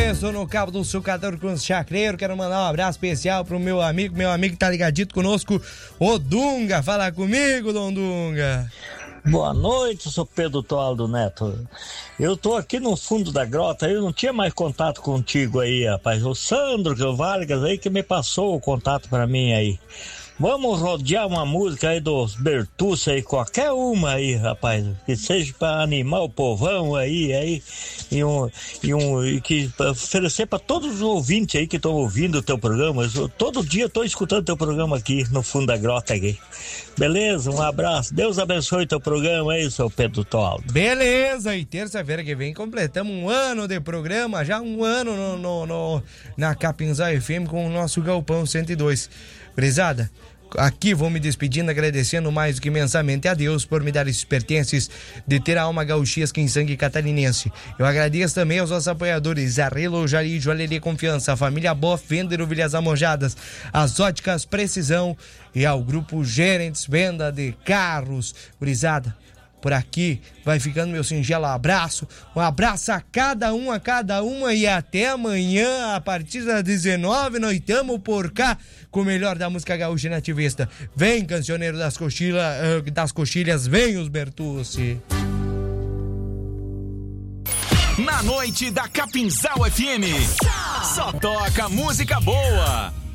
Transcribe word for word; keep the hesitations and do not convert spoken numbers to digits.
Estou no Cabo do Sucador com os chacreiros. Quero mandar um abraço especial pro meu amigo, meu amigo que tá ligadito conosco, o Dunga. Fala comigo, Dom Dunga. Boa noite, sou Pedro Toaldo Neto. Eu tô aqui no fundo da grota, eu não tinha mais contato contigo aí, rapaz. O Sandro que o Vargas aí que me passou o contato pra mim aí. Vamos rodear uma música aí dos Bertucci aí, qualquer uma aí, rapaz, que seja pra animar o povão aí, aí, e um, e um, e que pra oferecer pra todos os ouvintes aí que estão ouvindo o teu programa. Eu, todo dia eu tô escutando teu programa aqui no fundo da grota aqui. Beleza? Um abraço. Deus abençoe teu programa aí, seu Pedro Toaldo. Beleza, e terça-feira que vem completamos um ano de programa, já um ano no, no, no na Capinzal F M com o nosso Galpão cento e dois. Brisada, aqui vou me despedindo, agradecendo mais do que imensamente a Deus por me dar esses pertences de ter a alma gauchesca em sangue catarinense. Eu agradeço também aos nossos apoiadores, Arrelo, Jari, Joalheria Confiança, a família Boff, Vender Ovelhas Amojadas, as Óticas Precisão e ao Grupo Gerentes Venda de Carros. Brisada, por aqui vai ficando meu singelo abraço, um abraço a cada um, a cada uma, e até amanhã a partir das dezenove nós estamos por cá com o melhor da música gaúcha nativista. Vem, cancioneiro das coxilhas, das coxilhas, vem os Bertucci. Na noite da Capinzal F M, só toca música boa.